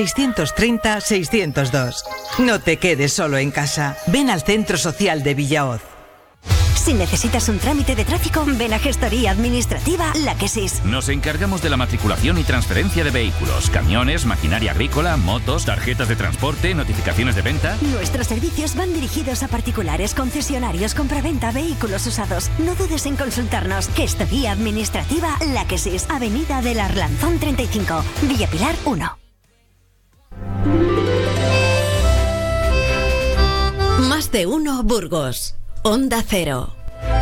630-602. No te quedes solo en casa. Ven al Centro Social de Villahoz. Si necesitas un trámite de tráfico, ven a Gestoría Administrativa La Quesís. Nos encargamos de la matriculación y transferencia de vehículos, camiones, maquinaria agrícola, motos, tarjetas de transporte, notificaciones de venta. Nuestros servicios van dirigidos a particulares, concesionarios, compraventa, vehículos usados. No dudes en consultarnos. Gestoría Administrativa La Quesís, Avenida del Arlanzón 35, Villa Pilar 1. Más de uno Burgos. Onda Cero.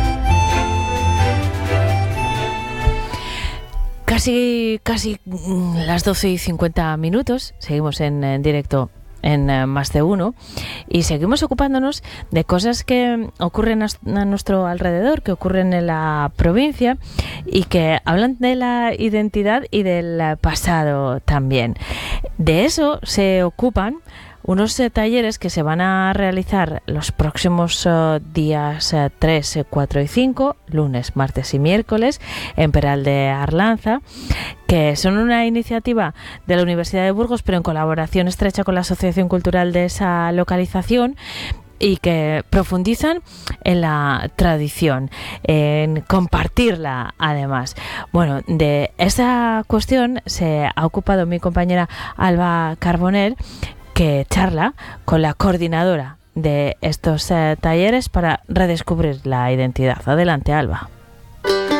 Casi las 12:50. Seguimos en directo en Más de Uno y seguimos ocupándonos de cosas que ocurren a nuestro alrededor, que ocurren en la provincia y que hablan de la identidad y del pasado también. De eso se ocupan unos talleres que se van a realizar los próximos días 3, 4 y 5, lunes, martes y miércoles, en Peral de Arlanza, que son una iniciativa de la Universidad de Burgos, pero en colaboración estrecha con la Asociación Cultural de esa localización, y que profundizan en la tradición, en compartirla además. Bueno, de esa cuestión se ha ocupado mi compañera Alba Carbonell, que charla con la coordinadora de estos talleres para redescubrir la identidad. Adelante, Alba.